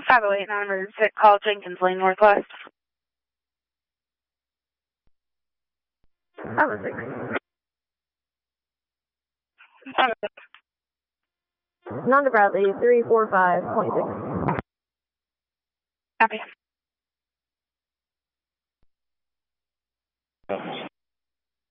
508 non-emergency call Jenkins Lane Northwest. 506. Nanda Bradley, 34526. Copy.